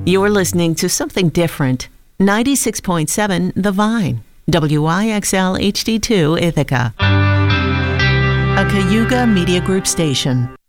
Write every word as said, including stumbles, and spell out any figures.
You're listening to Something Different. ninety-six point seven The Vine. W I X L H D two Ithaca. A Cayuga Media Group station.